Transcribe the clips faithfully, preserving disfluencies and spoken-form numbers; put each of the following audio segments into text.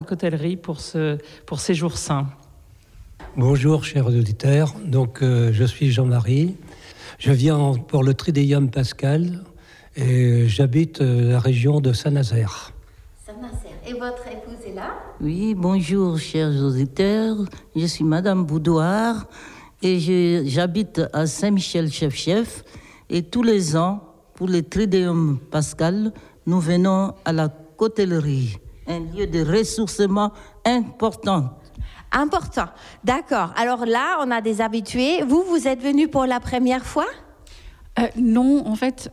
Cotellerie pour, ce, pour ces jours saints. Bonjour chers auditeurs, donc euh, je suis Jean-Marie, je viens pour le Triduum Pascal et j'habite euh, la région de Saint-Nazaire. Saint-Nazaire. Et votre épouse est là? Oui, bonjour chers auditeurs, je suis Madame Boudoir et je, j'habite à Saint-Michel-Chef-Chef et tous les ans, pour le Triduum Pascal, nous venons à la Cotellerie, un lieu de ressourcement important. Important, d'accord. Alors là, on a des habitués. Vous, vous êtes venu pour la première fois? euh, Non, en fait,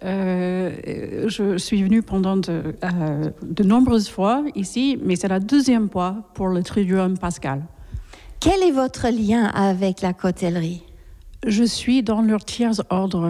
euh, je suis venue pendant de, euh, de nombreuses fois ici, mais c'est la deuxième fois pour le Triduum Pascal. Quel est votre lien avec la Cotellerie? Je suis dans leur tiers ordre.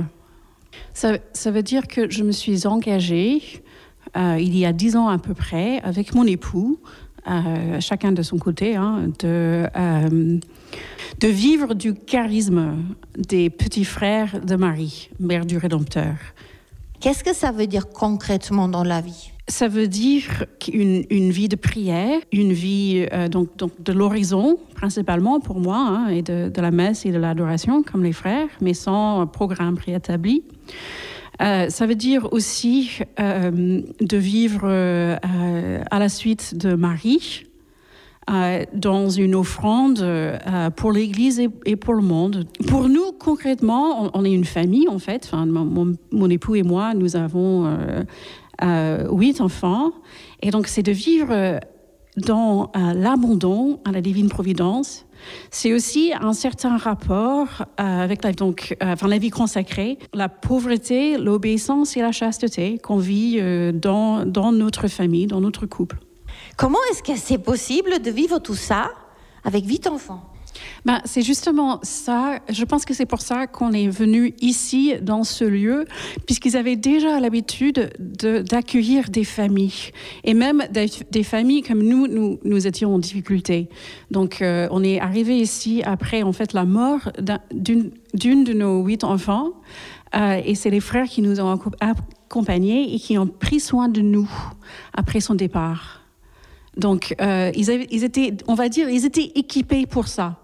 Ça, ça veut dire que je me suis engagée euh, il y a dix ans à peu près avec mon époux, Euh, chacun de son côté, hein, de, euh, de vivre du charisme des petits frères de Marie, mère du Rédempteur. Qu'est-ce que ça veut dire concrètement dans la vie? Ça veut dire une, une vie de prière, une vie euh, donc, donc de l'horizon, principalement pour moi, hein, et de, de la messe et de l'adoration, comme les frères, mais sans programme préétabli. Euh, ça veut dire aussi euh, de vivre euh, à la suite de Marie euh, dans une offrande euh, pour l'Église et, et pour le monde. Pour nous, concrètement, on, on est une famille, en fait. Enfin, mon, mon époux et moi, nous avons euh, euh, huit enfants. Et donc, c'est de vivre dans euh, l'abandon à la divine providence. C'est aussi un certain rapport euh, avec la, donc, euh, enfin, la vie consacrée, la pauvreté, l'obéissance et la chasteté qu'on vit euh, dans, dans notre famille, dans notre couple. Comment est-ce que c'est possible de vivre tout ça avec huit enfants? Ben, c'est justement ça, je pense que c'est pour ça qu'on est venu ici, dans ce lieu, puisqu'ils avaient déjà l'habitude de, d'accueillir des familles, et même des, des familles comme nous, nous, nous étions en difficulté. Donc, euh, on est arrivé ici après, en fait, la mort d'un, d'une, d'une de nos huit enfants, euh, et c'est les frères qui nous ont accompagnés et qui ont pris soin de nous après son départ. Donc, euh, ils, avaient, ils étaient, on va dire, ils étaient équipés pour ça.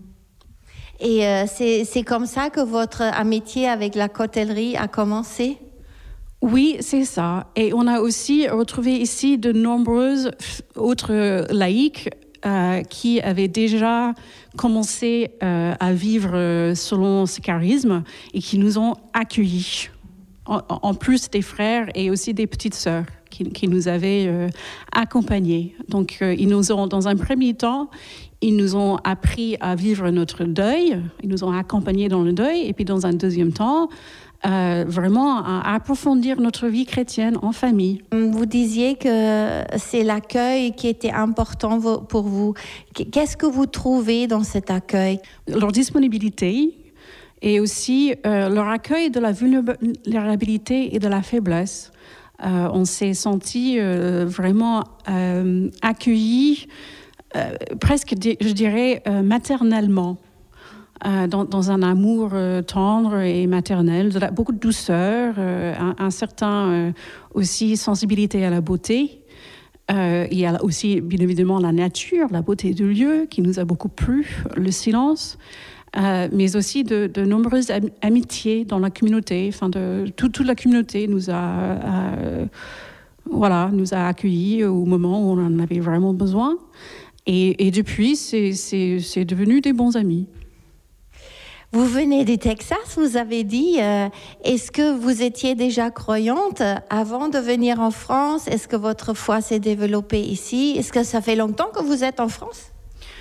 Et euh, c'est, c'est comme ça que votre amitié avec la Cotellerie a commencé? Oui, c'est ça. Et on a aussi retrouvé ici de nombreuses autres laïcs euh, qui avaient déjà commencé euh, à vivre selon ce charisme et qui nous ont accueillis, en, en plus des frères et aussi des petites sœurs qui, qui nous avaient euh, accompagnés. Donc, euh, ils nous ont, dans un premier temps, ils nous ont appris à vivre notre deuil, ils nous ont accompagnés dans le deuil, et puis dans un deuxième temps, euh, vraiment à approfondir notre vie chrétienne en famille. Vous disiez que c'est l'accueil qui était important pour vous. Qu'est-ce que vous trouvez dans cet accueil? Leur disponibilité et aussi euh, leur accueil de la vulnérabilité et de la faiblesse. Euh, on s'est senti euh, vraiment euh, accueillis, Euh, presque, je dirais, euh, maternellement, euh, dans, dans un amour euh, tendre et maternel, de la, beaucoup de douceur, euh, un, un certain euh, aussi sensibilité à la beauté. Euh, il y a aussi, bien évidemment, la nature, la beauté du lieu qui nous a beaucoup plu, le silence, euh, mais aussi de, de nombreuses am- amitiés dans la communauté. Enfin, de, tout, toute la communauté nous a, euh, voilà, nous a accueillis au moment où on en avait vraiment besoin. Et, et depuis, c'est, c'est, c'est devenu des bons amis. Vous venez du Texas, vous avez dit. Euh, est-ce que vous étiez déjà croyante avant de venir en France? Est-ce que votre foi s'est développée ici? Est-ce que ça fait longtemps que vous êtes en France?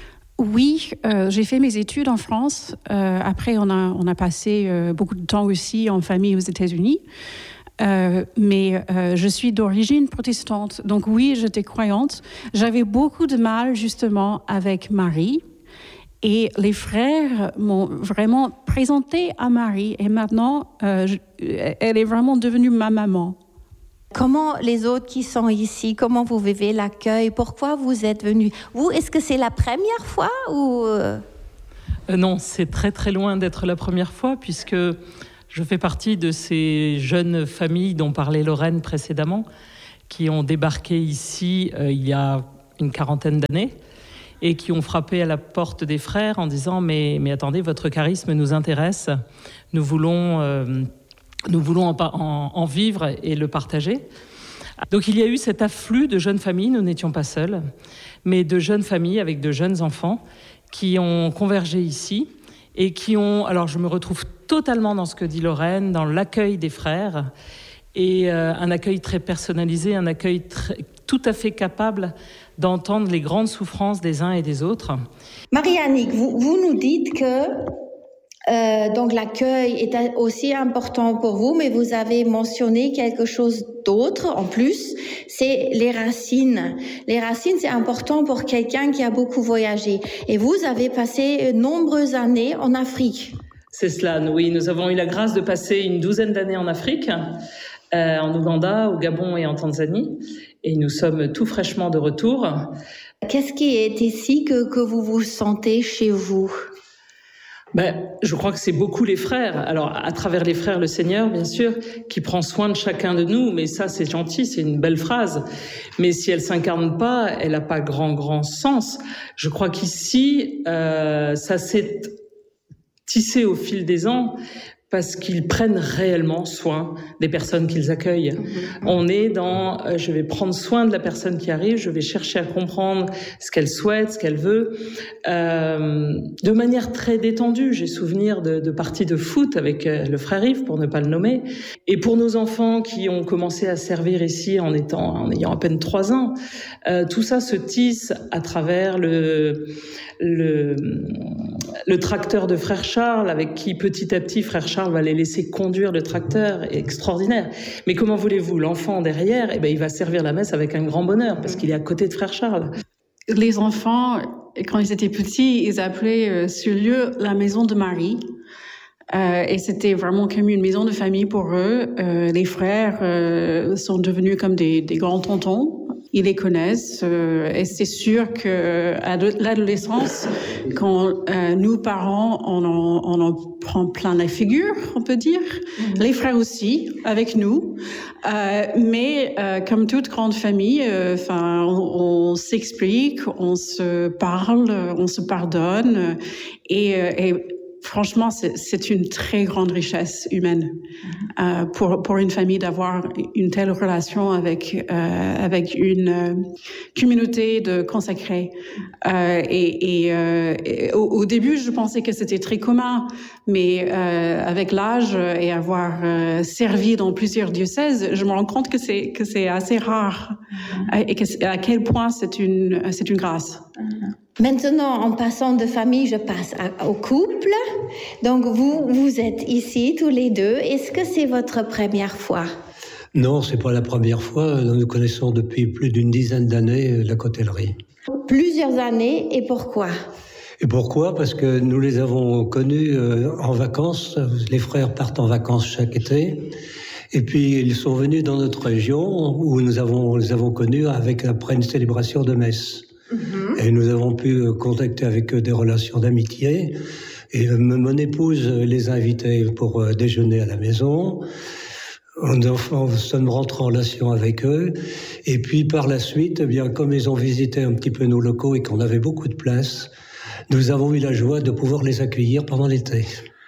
Oui, euh, j'ai fait mes études en France. Euh, après, on a, on a passé euh, beaucoup de temps aussi en famille aux États-Unis. Euh, mais euh, je suis d'origine protestante, donc oui, j'étais croyante. J'avais beaucoup de mal justement avec Marie, et les frères m'ont vraiment présenté à Marie, et maintenant, euh, je, elle est vraiment devenue ma maman. Comment les autres qui sont ici, comment vous vivez l'accueil? Pourquoi vous êtes venus? Vous, est-ce que c'est la première fois ou... Euh, non, c'est très très loin d'être la première fois, puisque je fais partie de ces jeunes familles dont parlait Lorraine précédemment, qui ont débarqué ici euh, il y a une quarantaine d'années, et qui ont frappé à la porte des frères en disant mais, « mais attendez, votre charisme nous intéresse, nous voulons, euh, nous voulons en, en, en vivre et le partager ». Donc il y a eu cet afflux de jeunes familles, nous n'étions pas seuls, mais de jeunes familles avec de jeunes enfants qui ont convergé ici et qui ont... Alors je me retrouve totalement dans ce que dit Lorraine, dans l'accueil des frères, et euh, un accueil très personnalisé, un accueil très, tout à fait capable d'entendre les grandes souffrances des uns et des autres. Marie-Annick, vous, vous nous dites que euh, donc l'accueil est aussi important pour vous, mais vous avez mentionné quelque chose d'autre en plus, c'est les racines. Les racines, c'est important pour quelqu'un qui a beaucoup voyagé. Et vous avez passé de nombreuses années en Afrique. C'est cela, oui. Nous avons eu la grâce de passer une douzaine d'années en Afrique, euh, en Ouganda, au Gabon et en Tanzanie. Et nous sommes tout fraîchement de retour. Qu'est-ce qui est ici que, que vous vous sentez chez vous ? Ben, je crois que c'est beaucoup les frères. Alors, à travers les frères, le Seigneur, bien sûr, qui prend soin de chacun de nous. Mais ça, c'est gentil, c'est une belle phrase. Mais si elle s'incarne pas, elle n'a pas grand, grand sens. Je crois qu'ici, euh, ça s'est tissé au fil des ans parce qu'ils prennent réellement soin des personnes qu'ils accueillent. Mmh. On est dans, euh, je vais prendre soin de la personne qui arrive, je vais chercher à comprendre ce qu'elle souhaite, ce qu'elle veut, euh, de manière très détendue. J'ai souvenir de, de parties de foot avec euh, le frère Yves, pour ne pas le nommer. Et pour nos enfants qui ont commencé à servir ici en étant, en ayant à peine trois ans, euh, tout ça se tisse à travers le, le, le tracteur de frère Charles, avec qui petit à petit frère Charles va les laisser conduire le tracteur, extraordinaire. Mais comment voulez-vous, l'enfant derrière, eh ben, il va servir la messe avec un grand bonheur, parce qu'il est à côté de frère Charles. Les enfants, quand ils étaient petits, ils appelaient ce lieu la maison de Marie. Euh, et c'était vraiment comme une maison de famille pour eux. Euh, les frères euh, sont devenus comme des, des grands tontons. Ils les connaissent euh, et c'est sûr que à l'adolescence, quand euh, nous parents, on en, on en prend plein la figure, on peut dire. Mmh. Les frères aussi, avec nous. Euh, mais euh, comme toute grande famille, enfin, euh, on, on s'explique, on se parle, on se pardonne et, et franchement, c'est, c'est une très grande richesse humaine euh, pour pour une famille d'avoir une telle relation avec euh, avec une euh, communauté de consacrés. Euh, et et, euh, et au, au début, je pensais que c'était très commun, mais euh, avec l'âge et avoir euh, servi dans plusieurs diocèses, je me rends compte que c'est que c'est assez rare mm-hmm. et que, à quel point c'est une c'est une grâce. Mm-hmm. Maintenant, en passant de famille, je passe à, au couple. Donc, vous, vous êtes ici tous les deux. Est-ce que c'est votre première fois ? Non, c'est pas la première fois. Nous nous connaissons depuis plus d'une dizaine d'années, la Cotellerie. Plusieurs années, et pourquoi ? Et pourquoi ? Parce que nous les avons connus euh, en vacances. Les frères partent en vacances chaque été. Et puis, ils sont venus dans notre région où nous avons, les avons connus avec, après une célébration de messe. Mmh. Et nous avons pu contacter avec eux des relations d'amitié. Et mon épouse les a invités pour déjeuner à la maison. On, on sommes rentrés en relation avec eux. Et puis par la suite, eh bien, comme ils ont visité un petit peu nos locaux et qu'on avait beaucoup de place, nous avons eu la joie de pouvoir les accueillir pendant l'été.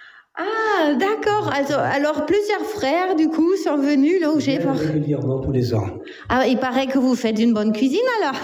Ah, d'accord. Alors, alors plusieurs frères, du coup, sont venus loger par... régulièrement tous les ans. Ah, il paraît que vous faites une bonne cuisine, alors.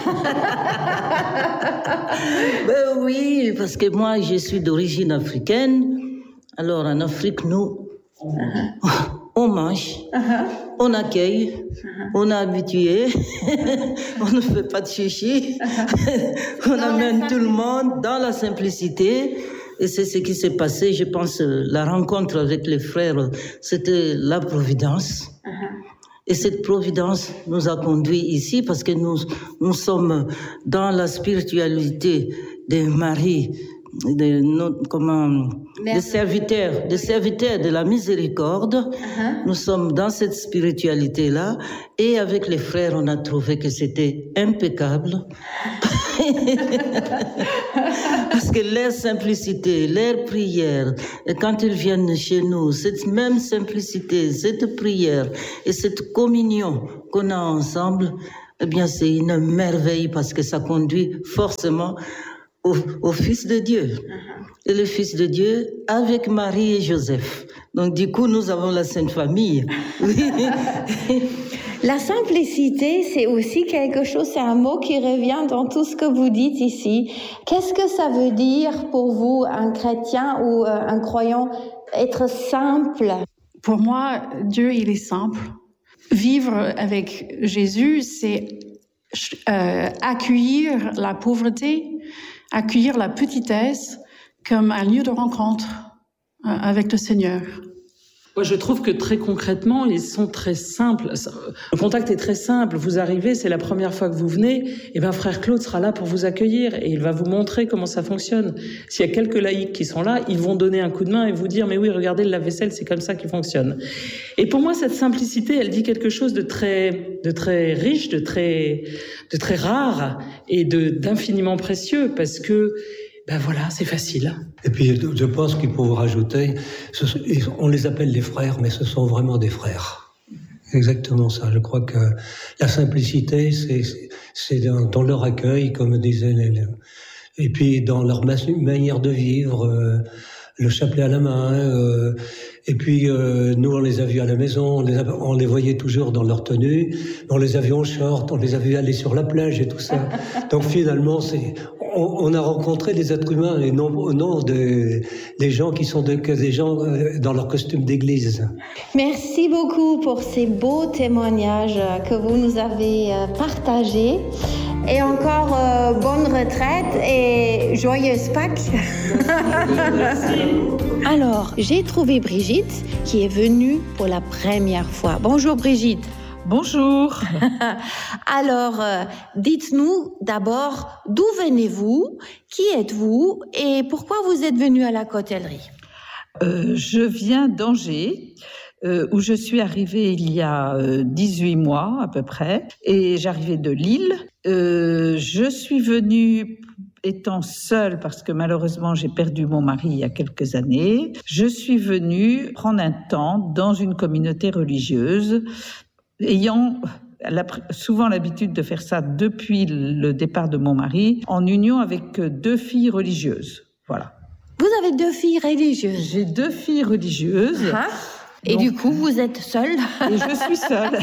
Ben oui, parce que moi, je suis d'origine africaine. Alors, en Afrique, nous, uh-huh. on mange, uh-huh. on accueille, uh-huh. on est habitué, on ne fait pas de chichi, uh-huh. on dans amène tout le monde dans la simplicité. Et c'est ce qui s'est passé, je pense, la rencontre avec les frères, c'était la providence. Uh-huh. Et cette providence nous a conduits ici parce que nous, nous sommes dans la spiritualité de Marie, de nos, comment, des serviteurs, des serviteurs de la miséricorde. Uh-huh. Nous sommes dans cette spiritualité-là. Et avec les frères, on a trouvé que c'était impeccable. Parce que leur simplicité, leur prière, et quand ils viennent chez nous, cette même simplicité, cette prière et cette communion qu'on a ensemble, eh bien, c'est une merveille parce que ça conduit forcément au, au Fils de Dieu. Uh-huh. Et le Fils de Dieu avec Marie et Joseph. Donc, du coup, nous avons la Sainte Famille. La simplicité, c'est aussi quelque chose, c'est un mot qui revient dans tout ce que vous dites ici. Qu'est-ce que ça veut dire pour vous, un chrétien ou euh, un croyant, être simple? Pour moi, Dieu, il est simple. Vivre avec Jésus, c'est euh, accueillir la pauvreté, accueillir la petitesse comme un lieu de rencontre euh, avec le Seigneur. Moi, je trouve que très concrètement, ils sont très simples. Le contact est très simple. Vous arrivez, c'est la première fois que vous venez, et ben frère Claude sera là pour vous accueillir et il va vous montrer comment ça fonctionne. S'il y a quelques laïcs qui sont là, ils vont donner un coup de main et vous dire mais oui, regardez le lave-vaisselle, c'est comme ça qu'il fonctionne. Et pour moi, cette simplicité, elle dit quelque chose de très, de très riche, de très, de très rare et de d'infiniment précieux parce que ben voilà, c'est facile. Et puis, je pense qu'il faut rajouter, ce sont, on les appelle les frères, mais ce sont vraiment des frères. Exactement ça. Je crois que la simplicité, c'est, c'est dans, dans leur accueil, comme disaient les, et puis dans leur manière de vivre, euh, le chapelet à la main. Euh, et puis, euh, nous, on les a vus à la maison, on les, a, on les voyait toujours dans leur tenue, on les a vus en short, on les a vus aller sur la plage et tout ça. Donc finalement, c'est, on, on a rencontré des êtres humains et non, non des, des gens qui sont de, que des gens dans leur costume d'église. Merci beaucoup pour ces beaux témoignages que vous nous avez partagés. Et encore euh, bonne retraite et joyeuse Pâques. Alors, j'ai trouvé Brigitte qui est venue pour la première fois. Bonjour Brigitte. Bonjour. Alors, euh, dites-nous d'abord d'où venez-vous, qui êtes-vous et pourquoi vous êtes venue à la Cotellerie? euh, Je viens d'Angers. Euh, où je suis arrivée il y a euh, dix-huit mois à peu près, et j'arrivais de Lille. Euh, je suis venue étant seule parce que malheureusement j'ai perdu mon mari il y a quelques années. Je suis venue prendre un temps dans une communauté religieuse, ayant souvent l'habitude de faire ça depuis le départ de mon mari, en union avec deux filles religieuses. Voilà. Vous avez deux filles religieuses? J'ai deux filles religieuses. Ah. Et donc, du coup, vous êtes seule? Et je suis seule.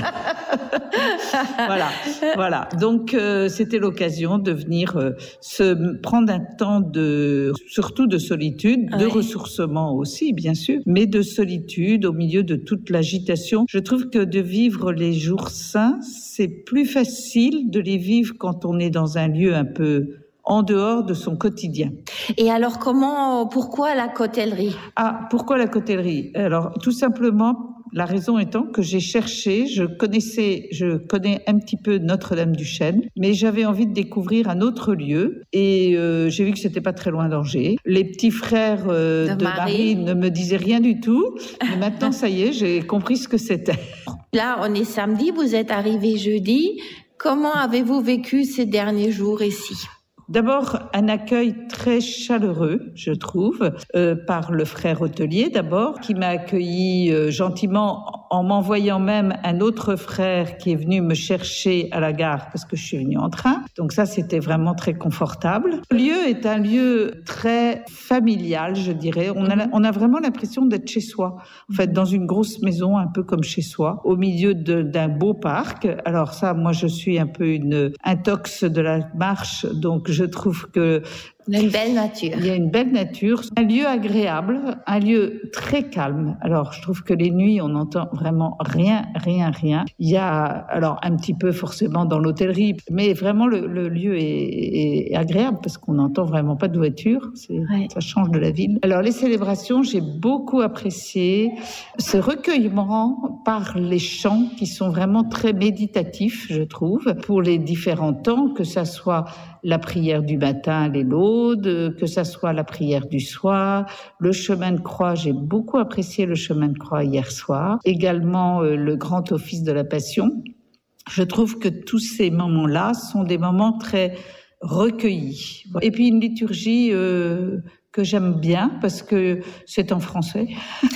Voilà, voilà. Donc, euh, c'était l'occasion de venir euh, se prendre un temps de, surtout de solitude, ouais. de ressourcement aussi, bien sûr, mais de solitude au milieu de toute l'agitation. Je trouve que de vivre les jours saints, c'est plus facile de les vivre quand on est dans un lieu un peu en dehors de son quotidien. Et alors, comment, pourquoi la Cotellerie? Ah, pourquoi la Cotellerie? Alors, tout simplement, la raison étant que j'ai cherché, je connaissais, je connais un petit peu Notre-Dame-du-Chêne, mais j'avais envie de découvrir un autre lieu, et euh, j'ai vu que c'était pas très loin d'Angers. Les petits frères euh, de, de Marie. Marie ne me disaient rien du tout, mais maintenant, ça y est, j'ai compris ce que c'était. Là, on est samedi, vous êtes arrivé jeudi. Comment avez-vous vécu ces derniers jours ici? D'abord, un accueil très chaleureux, je trouve, euh, par le frère hôtelier d'abord, qui m'a accueilli euh, gentiment en m'envoyant même un autre frère qui est venu me chercher à la gare parce que je suis venue en train. Donc ça, c'était vraiment très confortable. Le lieu est un lieu très familial, je dirais. On a, on a vraiment l'impression d'être chez soi. En fait, dans une grosse maison, un peu comme chez soi, au milieu de, d'un beau parc. Alors ça, moi, je suis un peu une intox de la marche, donc je trouve que il y a une belle nature. Il y a une belle nature, un lieu agréable, un lieu très calme. Alors, je trouve que les nuits, on n'entend vraiment rien, rien, rien. Il y a, alors, un petit peu forcément dans l'hôtellerie, mais vraiment, le, le lieu est, est agréable parce qu'on n'entend vraiment pas de voiture. C'est, ouais. Ça change de la ville. Alors, les célébrations, j'ai beaucoup apprécié ce recueillement par les chants qui sont vraiment très méditatifs, je trouve, pour les différents temps, que ça soit la prière du matin, les laudes, que ça soit la prière du soir, le chemin de croix. J'ai beaucoup apprécié le chemin de croix hier soir. Également, euh, le grand office de la Passion. Je trouve que tous ces moments-là sont des moments très recueillis. Et puis une liturgie euh, que j'aime bien parce que c'est en français.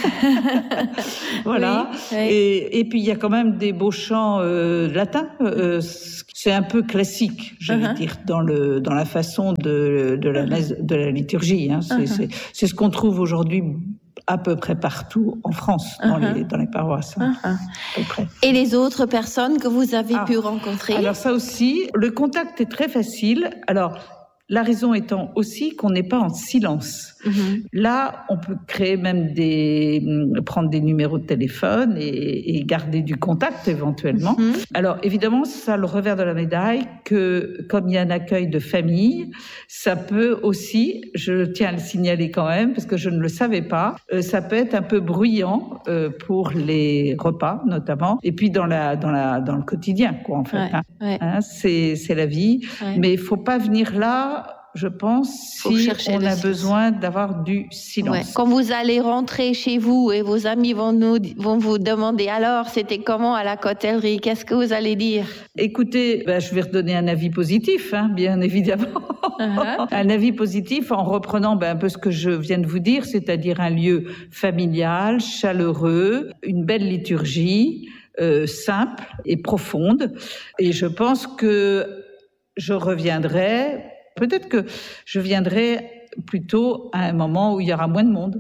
Voilà. Oui, oui. Et, et puis il y a quand même des beaux chants euh, latins. Euh, c'est un peu classique, je veux uh-huh. dire, dans le dans la façon de de la de la liturgie. Hein. C'est, uh-huh. c'est, c'est ce qu'on trouve aujourd'hui à peu près partout en France, dans, uh-huh. les, dans les paroisses. Hein, uh-huh. à peu près. Et les autres personnes que vous avez ah. pu rencontrer? Alors ça aussi, le contact est très facile. Alors, la raison étant aussi qu'on n'est pas en silence. Mm-hmm. Là, on peut créer même des, prendre des numéros de téléphone et, et garder du contact éventuellement. Mm-hmm. Alors, évidemment, ça a le revers de la médaille que, comme il y a un accueil de famille, ça peut aussi, je tiens à le signaler quand même, parce que je ne le savais pas, euh, ça peut être un peu bruyant euh, pour les repas, notamment, et puis dans la, dans la, dans le quotidien, quoi, en fait. Ouais, hein. Ouais. Hein, c'est, c'est la vie. Ouais. Mais il faut pas venir là, je pense, si on a besoin d'avoir du silence. Ouais. Quand vous allez rentrer chez vous et vos amis vont, nous, vont vous demander alors, c'était comment à la Cotellerie? Qu'est-ce que vous allez dire? Écoutez, ben, je vais redonner un avis positif, hein, bien évidemment. Uh-huh. Un avis positif en reprenant ben, un peu ce que je viens de vous dire, c'est-à-dire un lieu familial, chaleureux, une belle liturgie, euh, simple et profonde. Et je pense que je reviendrai... Peut-être que je viendrai plutôt à un moment où il y aura moins de monde.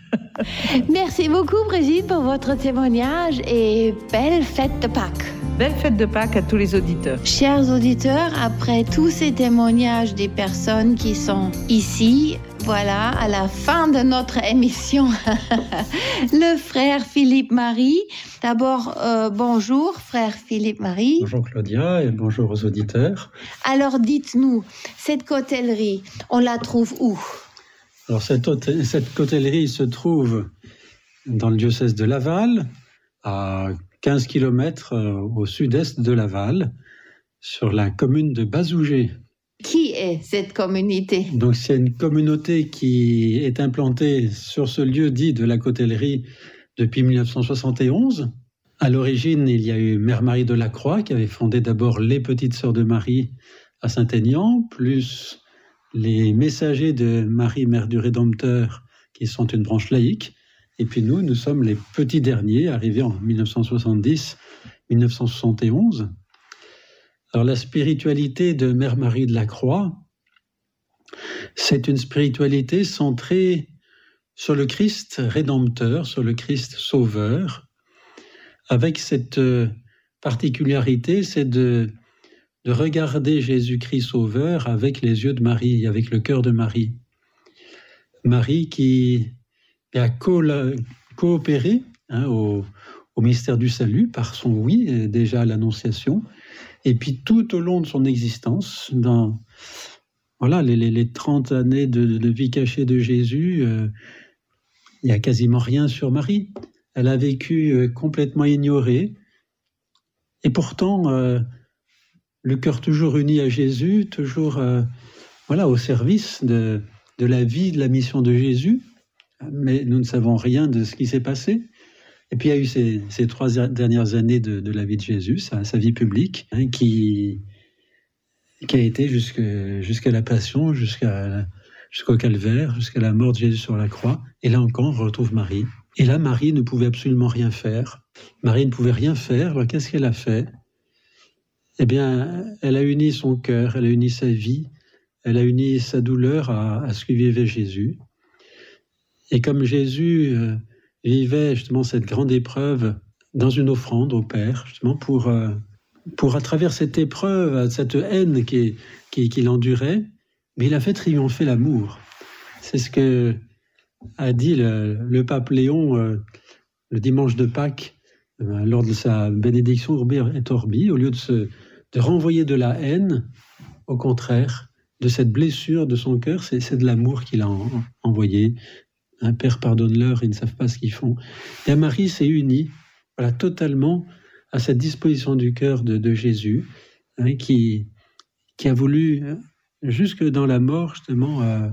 Merci beaucoup, Brigitte, pour votre témoignage et belle fête de Pâques. Belle fête de Pâques à tous les auditeurs. Chers auditeurs, après tous ces témoignages des personnes qui sont ici, voilà, à la fin de notre émission, le frère Philippe Marie. D'abord, euh, bonjour, frère Philippe Marie. Bonjour Claudia et bonjour aux auditeurs. Alors, dites-nous, cette cotellerie, on la trouve où? Alors, cette, hôtel, cette cotellerie se trouve dans le diocèse de Laval, à quinze kilomètres au sud-est de Laval, sur la commune de Bazougé. Qui est cette communauté? Donc, c'est une communauté qui est implantée sur ce lieu dit de la Cotellerie depuis dix-neuf cent soixante et onze. À l'origine, il y a eu Mère Marie de la Croix qui avait fondé d'abord les Petites Sœurs de Marie à Saint-Aignan, plus les Messagers de Marie, Mère du Rédempteur, qui sont une branche laïque. Et puis nous, nous sommes les petits derniers, arrivés en dix-neuf cent soixante-dix dix-neuf cent soixante et onze. Alors la spiritualité de Mère Marie de la Croix, c'est une spiritualité centrée sur le Christ rédempteur, sur le Christ sauveur, avec cette particularité, c'est de, de regarder Jésus-Christ sauveur avec les yeux de Marie, avec le cœur de Marie. Marie qui, qui a co- coopéré hein, au, au mystère du salut par son oui, déjà à l'Annonciation, et puis tout au long de son existence, dans voilà, les, les, les trente années de, de vie cachée de Jésus, euh, il n'y a quasiment rien sur Marie. Elle a vécu euh, complètement ignorée, et pourtant, euh, le cœur toujours uni à Jésus, toujours euh, voilà, au service de, de la vie, de la mission de Jésus, mais nous ne savons rien de ce qui s'est passé. Et puis il y a eu ces, ces trois dernières années de, de la vie de Jésus, sa, sa vie publique, hein, qui, qui a été jusque, jusqu'à la Passion, jusqu'à, jusqu'au Calvaire, jusqu'à la mort de Jésus sur la croix. Et là encore, on retrouve Marie. Et là, Marie ne pouvait absolument rien faire. Marie ne pouvait rien faire. Alors qu'est-ce qu'elle a fait? Eh bien, elle a uni son cœur, elle a uni sa vie, elle a uni sa douleur à, à ce que vivait Jésus. Et comme Jésus euh, vivait justement cette grande épreuve dans une offrande au Père, justement pour, euh, pour à travers cette épreuve, cette haine qu'il qui, qui endurait, mais il a fait triompher l'amour. C'est ce que a dit le, le pape Léon euh, le dimanche de Pâques, euh, lors de sa bénédiction Urbi et Orbi, au lieu de, se, de renvoyer de la haine, au contraire, de cette blessure de son cœur, c'est, c'est de l'amour qu'il a en, envoyé. Un Père, pardonne-leur, ils ne savent pas ce qu'ils font. Et Marie s'est unie voilà, totalement à cette disposition du cœur de, de Jésus, hein, qui, qui a voulu, jusque dans la mort, justement, euh,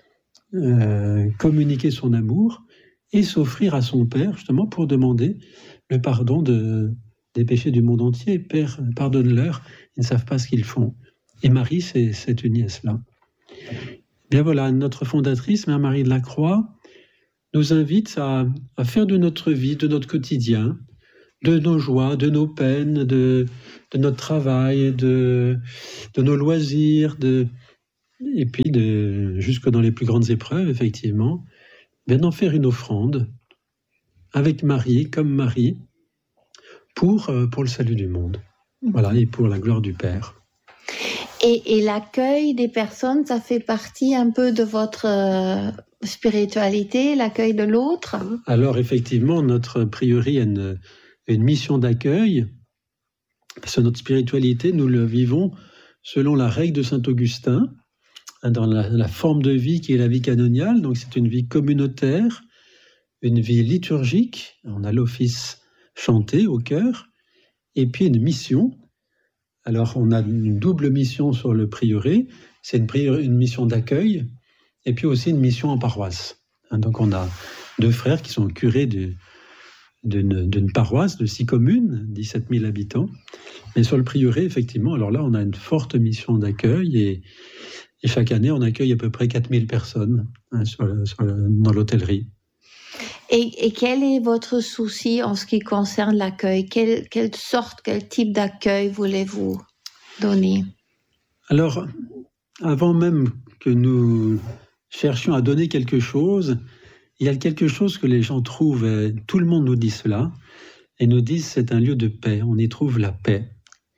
euh, communiquer son amour et s'offrir à son Père, justement, pour demander le pardon de, des péchés du monde entier. Père, pardonne-leur, ils ne savent pas ce qu'ils font. Et Marie s'est, s'est unie à cela. Bien voilà, notre fondatrice, Mère Marie de la Croix, nous invite à, à faire de notre vie, de notre quotidien, de nos joies, de nos peines, de, de notre travail, de, de nos loisirs, de, et puis de, jusque dans les plus grandes épreuves, effectivement, bien d'en faire une offrande avec Marie, comme Marie, pour, pour le salut du monde. Voilà, et pour la gloire du Père. Et, et l'accueil des personnes, ça fait partie un peu de votre euh, spiritualité, l'accueil de l'autre? Alors effectivement, notre prieuré a une, une mission d'accueil, parce que notre spiritualité, nous le vivons selon la règle de saint Augustin, dans la, la forme de vie qui est la vie canoniale. Donc c'est une vie communautaire, une vie liturgique, on a l'office chanté au cœur, et puis une mission. Alors, on a une double mission sur le prieuré. C'est une, priori- une mission d'accueil et puis aussi une mission en paroisse. Hein, donc, on a deux frères qui sont curés de, d'une, d'une paroisse de six communes, dix-sept mille habitants. Mais sur le prieuré, effectivement, alors là, on a une forte mission d'accueil et, et chaque année, on accueille à peu près quatre mille personnes hein, sur le, sur le, dans l'hôtellerie. Et, et quel est votre souci en ce qui concerne l'accueil? Quelle, quelle sorte, quel type d'accueil voulez-vous donner? Alors, avant même que nous cherchions à donner quelque chose, il y a quelque chose que les gens trouvent, et tout le monde nous dit cela, et nous disent c'est un lieu de paix, on y trouve la paix.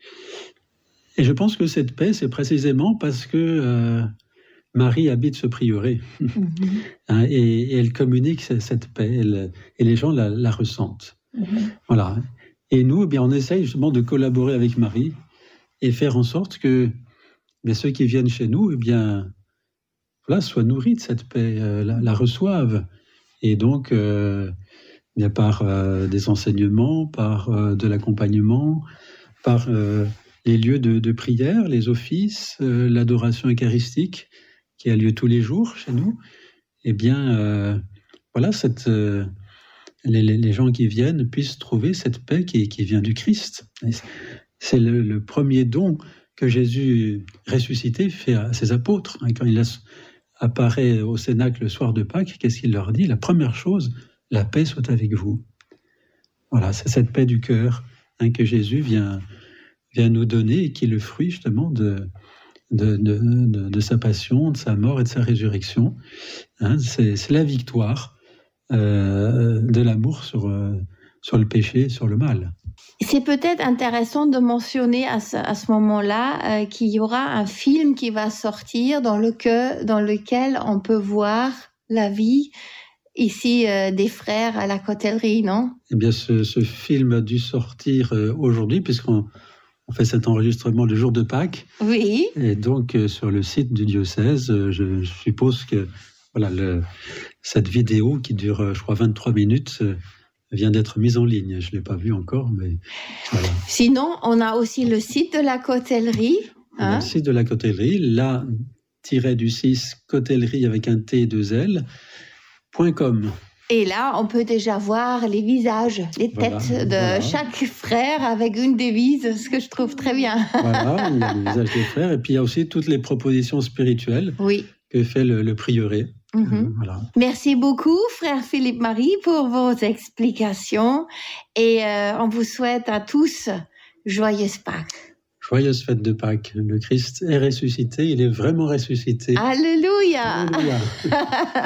Et je pense que cette paix, c'est précisément parce que euh, Marie habite ce prieuré, mm-hmm. hein, et, et elle communique cette paix, elle, et les gens la, la ressentent. Mm-hmm. Voilà. Et nous, eh bien, on essaye justement de collaborer avec Marie et faire en sorte que mais ceux qui viennent chez nous, eh bien, voilà, soient nourris de cette paix, euh, la, la reçoivent. Et donc, euh, bien par euh, des enseignements, par euh, de l'accompagnement, par euh, les lieux de, de prière, les offices, euh, l'adoration eucharistique qui a lieu tous les jours chez nous, eh bien, euh, voilà, cette, euh, les, les gens qui viennent puissent trouver cette paix qui, qui vient du Christ. Et c'est le, le premier don que Jésus ressuscité fait à ses apôtres. Quand il apparaît au Cénacle le soir de Pâques, qu'est-ce qu'il leur dit? La première chose, la paix soit avec vous. Voilà, c'est cette paix du cœur hein, que Jésus vient, vient nous donner et qui est le fruit justement de, de, de, de, de sa passion, de sa mort et de sa résurrection. Hein, c'est, c'est la victoire euh, de l'amour sur, euh, sur le péché, sur le mal. C'est peut-être intéressant de mentionner à ce, à ce moment-là euh, qu'il y aura un film qui va sortir dans, le que, dans lequel on peut voir la vie ici euh, des frères à la Cotellerie, non? Eh bien, ce, ce film a dû sortir euh, aujourd'hui puisqu'on on fait cet enregistrement le jour de Pâques. Oui. Et donc, euh, sur le site du diocèse, euh, je, je suppose que voilà, le, cette vidéo qui dure, euh, je crois, vingt-trois minutes... Euh, vient d'être mise en ligne. Je ne l'ai pas vue encore, mais voilà. Sinon, on a aussi le site de la Cotellerie. Hein? Le site de la Cotellerie, la tiret du six, cotellerie avec un T et deux L, point com. Et là, on peut déjà voir les visages, les voilà, têtes de voilà. chaque frère avec une devise, ce que je trouve très bien. Voilà, il y a le visage des frères, et puis il y a aussi toutes les propositions spirituelles oui. que fait le, le prieuré. Mmh. Voilà. Merci beaucoup, frère Philippe Marie, pour vos explications et euh, on vous souhaite à tous joyeuses Pâques. Joyeuse fête de Pâques. Le Christ est ressuscité, il est vraiment ressuscité. Alléluia. Alléluia.